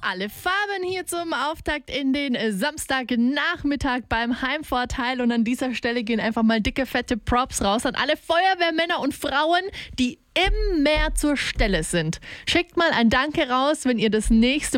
Alle Farben hier zum Auftakt in den Samstagnachmittag beim Heimvorteil. Und an dieser Stelle gehen einfach mal dicke, fette Props raus an alle Feuerwehrmänner und Frauen, die immer zur Stelle sind. Schickt mal ein Danke raus, wenn ihr das nächste